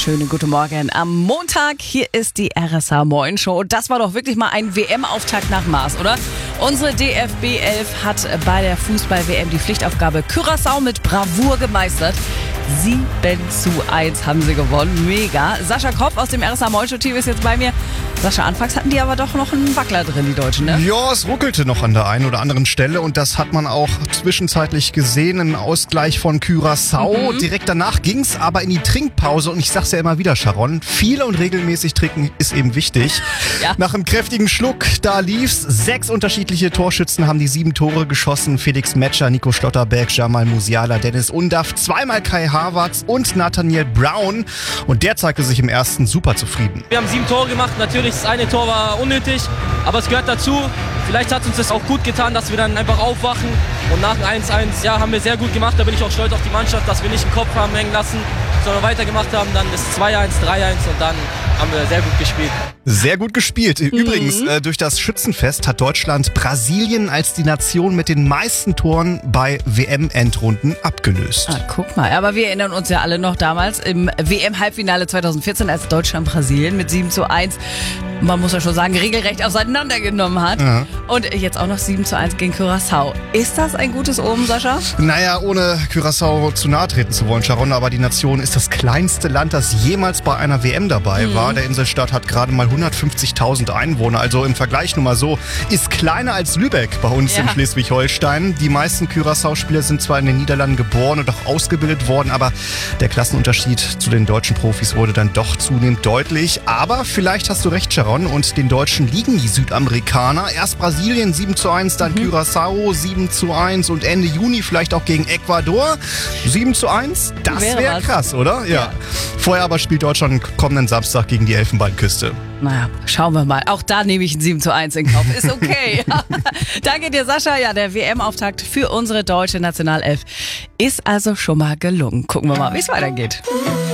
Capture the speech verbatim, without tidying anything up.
wunderschönen guten Morgen am Montag. Hier ist die R S H Moin Show. Und das war doch wirklich mal ein W M-Auftakt nach Maß, oder? Unsere D F B elf hat bei der Fußball-W M die Pflichtaufgabe Curaçao mit Bravour gemeistert. sieben zu eins haben sie gewonnen. Mega. Sascha Kopf aus dem R S H Moin Show Team ist jetzt bei mir. Sascha, anfangs hatten die aber doch noch einen Wackler drin, die Deutschen, ne? Ja, es ruckelte noch an der einen oder anderen Stelle und das hat man auch zwischenzeitlich gesehen im Ausgleich von Curaçao. Mhm. Direkt danach ging's aber in die Trinkpause und ich sag's ja immer wieder, Sharon, viel und regelmäßig trinken ist eben wichtig. Ja. Nach einem kräftigen Schluck, da lief's. Sechs unterschiedliche Torschützen haben die sieben Tore geschossen. Felix Metscher, Nico Schlotterbeck, Jamal Musiala, Dennis Undaff, zweimal Kai Havertz und Nathaniel Brown. Und der zeigte sich im ersten super zufrieden. Wir haben sieben Tore gemacht. Natürlich, das eine Tor war unnötig, aber es gehört dazu. Vielleicht hat uns das auch gut getan, dass wir dann einfach aufwachen. Und nach dem eins eins, ja, haben wir sehr gut gemacht. Da bin ich auch stolz auf die Mannschaft, dass wir nicht den Kopf haben hängen lassen, sondern weitergemacht haben. Dann das zwei eins, drei eins und dann haben wir sehr gut gespielt. Sehr gut gespielt. Übrigens, mhm. äh, durch das Schützenfest hat Deutschland Brasilien als die Nation mit den meisten Toren bei W M-Endrunden abgelöst. Ah, guck mal, aber wir erinnern uns ja alle noch damals im W M-Halbfinale zweitausendvierzehn, als Deutschland Brasilien mit sieben zu eins, man muss ja schon sagen, regelrecht auseinandergenommen hat. Ja. Und jetzt auch noch sieben zu eins gegen Curaçao. Ist das ein gutes Omen, Sascha? Naja, ohne Curaçao zu nahe treten zu wollen, Sharon, aber die Nation ist das kleinste Land, das jemals bei einer W M dabei mhm. war. Der Inselstaat hat gerade mal hundertfünfzigtausend Einwohner, also im Vergleich nur mal so, ist kleiner als Lübeck bei uns ja. in Schleswig-Holstein. Die meisten Curaçao-Spieler sind zwar in den Niederlanden geboren und auch ausgebildet worden, aber der Klassenunterschied zu den deutschen Profis wurde dann doch zunehmend deutlich. Aber vielleicht hast du recht, Sharon, und den Deutschen liegen die Südamerikaner. Erst Brasilien sieben zu eins, dann mhm. Curaçao sieben zu eins und Ende Juni vielleicht auch gegen Ecuador sieben zu eins. Das wäre wär krass, oder? Ja. ja. Vorher aber spielt Deutschland kommenden Samstag gegen die Elfenbeinküste. Naja, schauen wir mal. Auch da nehme ich ein sieben zu eins in Kauf. Ist okay. Danke dir, Sascha. Ja, der W M-Auftakt für unsere deutsche Nationalelf ist also schon mal gelungen. Gucken wir mal, wie es weitergeht.